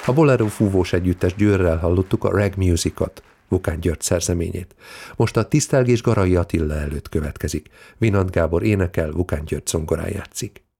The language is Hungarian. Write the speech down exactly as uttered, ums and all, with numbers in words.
A Bolero fúvós együttes Győrrel hallottuk a Reg Musicot, Vukán György szerzeményét. Most a Tisztelgés Garai Attila előtt következik. Vinant Gábor énekel, Vukán György zongorán játszik.